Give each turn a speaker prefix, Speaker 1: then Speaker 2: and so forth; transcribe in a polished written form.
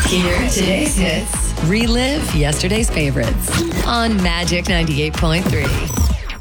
Speaker 1: Hear today's hits. Relive yesterday's favorites on Magic 98.3.